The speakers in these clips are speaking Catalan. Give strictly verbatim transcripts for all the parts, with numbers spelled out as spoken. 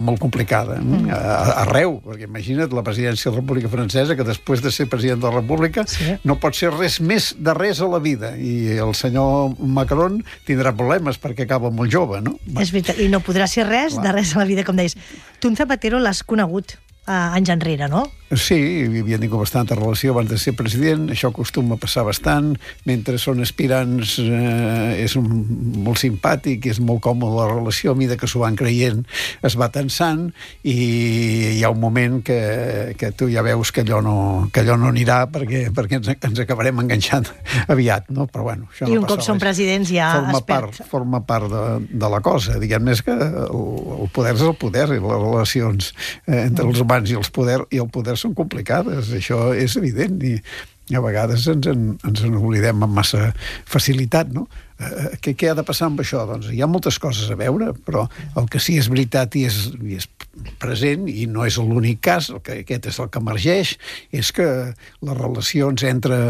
molt complicada. Mm. Arreu, perquè imagina't la presidència de la República Francesa, que després de ser president de la República sí. no pot ser res més de res a la vida. I el senyor Macron tindrà problemes perquè acaba molt jove, no? És veritat, i no podrà ser res Clar. de res a la vida, com deies. Tu, en Zapatero, l'has conegut uh, anys enrere, no? Sí, hi havia tingut bastanta relació abans de ser president, això acostuma a passar bastant, mentre són aspirants eh, és un, molt simpàtic, és molt còmode la relació, a mida que s'ho van creient es va tensant, i hi ha un moment que, que tu ja veus que allò no, que allò no anirà perquè, perquè ens, ens acabarem enganxant aviat, no? Però bueno, això no I un cop són presidents ja forma es part, perd. Forma part de, de la cosa, diguem més que el, el poder és el poder, i les relacions eh, entre els humans i els poder i el poder són complicades, això és evident, i a vegades ens en, ens en oblidem amb massa facilitat, no? Eh, què, què ha de passar amb això? Doncs hi ha moltes coses a veure, però el que sí és veritat i és, i és present, i no és l'únic cas, el que aquest és el que emergeix, és que les relacions entre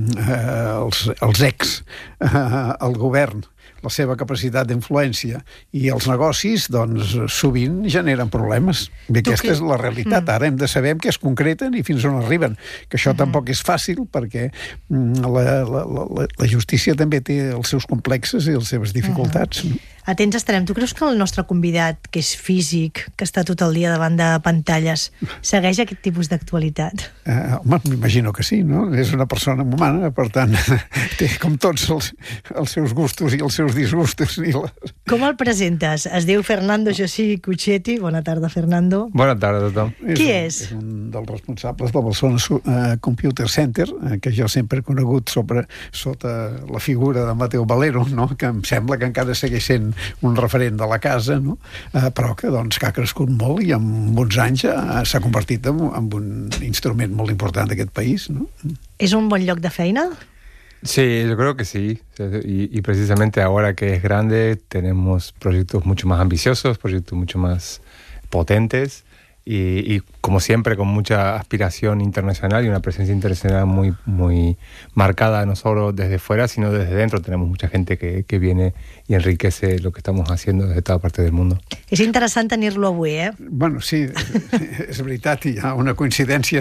eh, els, els ex, eh, el govern, la seva capacitat d'influència i els negocis, doncs, sovint generen problemes. I aquesta que... és la realitat. Mm. Ara hem de saber què es concreten i fins on arriben. Que això mm. tampoc és fàcil, perquè la, la, la, la justícia també té els seus complexes i les seves dificultats. Mm. Atents estarem. Tu creus que el nostre convidat, que és físic, que està tot el dia davant de pantalles, segueix aquest tipus d'actualitat? Uh, home, m'imagino que sí, no? És una persona humana, per tant, té com tots els, els seus gustos i els seus disgustos. I la... Com el presentes? Es diu Fernando José Cuchetti. Bona tarda, Fernando. Bona tarda a tothom. Qui és? És un dels responsables del Barcelona uh, Computer Center, uh, que jo sempre he conegut sobre, sota la figura de Mateo Valero, no? Que em sembla que encara segueix sent un referent de la casa, no? Eh, però que, doncs, que ha crescut molt i en uns anys eh, s'ha convertit en, en un instrument molt important d'aquest país, no? És un bon lloc de feina? Sí, yo creo que sí. Y, y precisamente ahora que es grande tenemos proyectos mucho más ambiciosos, proyectos mucho más potentes y, y como siempre con mucha aspiración internacional y una presencia internacional muy, muy marcada, no solo desde fuera, sino desde dentro. Tenemos mucha gente que, que viene i enriquece lo que estamos haciendo desde toda parte del mundo. És interessant tenir-lo avui, eh? Bueno, sí, és veritat, hi ha una coincidència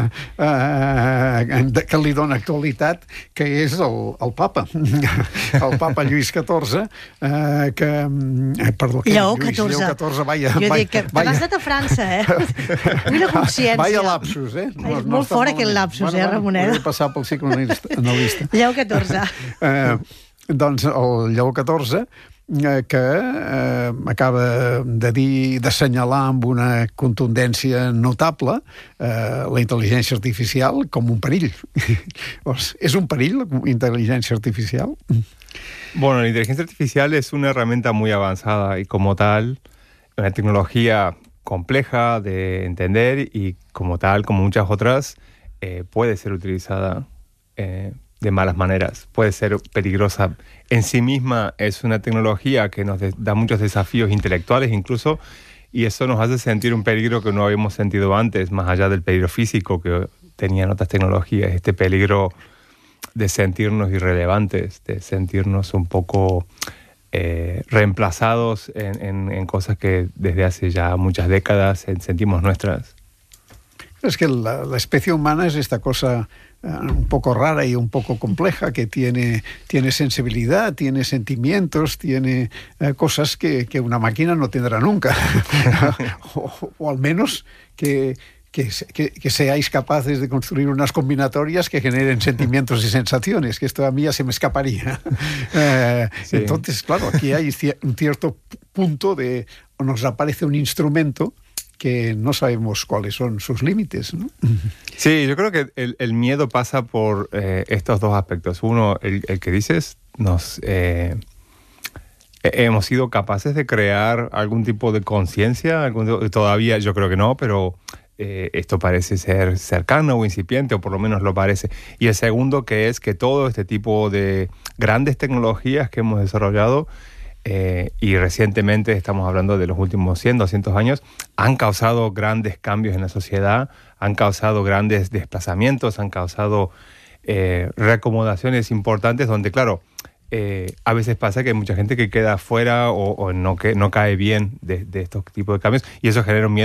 eh, que li dona actualitat, que és el, el papa, el papa Lluís catorze, eh, que... Eh, perdó, que Lleó Lluís, catorze. Lleó catorze, vaya... Jo vaya, dic que te vas anat a França, eh? Una consciència. Vaya lapsus, eh? No, és no molt fort aquest lapsus, bueno, eh, Ramoneda? Podria passar pel psicoanalista. Lleó catorze. Eh, doncs el Lleó catorze, eh, que eh, acaba de dir, d'assenyalar amb una contundència notable eh, la intel·ligència artificial com un perill. ¿Es un perill la intel·ligència artificial? Bueno, la inteligencia artificial es una herramienta muy avanzada y como tal, una tecnología compleja de entender y como tal, como muchas otras, eh, puede ser utilizada eh, de malas maneras, puede ser peligrosa. En sí misma es una tecnología que nos de- da muchos desafíos intelectuales incluso, y eso nos hace sentir un peligro que no habíamos sentido antes, más allá del peligro físico que tenían otras tecnologías, este peligro de sentirnos irrelevantes, de sentirnos un poco eh, reemplazados en, en, en cosas que desde hace ya muchas décadas sentimos nuestras. Es que la, la especie humana es esta cosa uh, un poco rara y un poco compleja, que tiene, tiene sensibilidad, tiene sentimientos, tiene uh, cosas que, que una máquina no tendrá nunca. o, o al menos que... Que, que, que seáis capaces de construir unas combinatorias que generen sentimientos y sensaciones, que esto a mí ya se me escaparía. Eh, sí. Entonces, claro, aquí hay un cierto punto de... Nos aparece un instrumento que no sabemos cuáles son sus límites, ¿no? Sí, yo creo que el, el miedo pasa por eh, estos dos aspectos. Uno, el, el que dices, nos... Eh, hemos sido capaces de crear algún tipo de conciencia, algún, todavía yo creo que no, pero... Eh, esto parece ser cercano o incipiente, o por lo menos lo parece. Y el segundo, que es que todo este tipo de grandes tecnologías que hemos desarrollado, eh, y recientemente estamos hablando de los últimos cien, doscientos años, han causado grandes cambios en la sociedad, han causado grandes desplazamientos, han causado eh, reacomodaciones importantes donde, claro, eh, a veces pasa que hay mucha gente que queda fuera o, o no, que, no cae bien de, de estos tipos de cambios, y eso genera un miedo